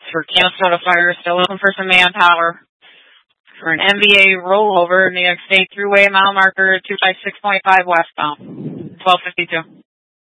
for Canastota Fire. Still looking for some manpower for an MVA rollover New York State Thruway mile marker 256.5 westbound. 1252.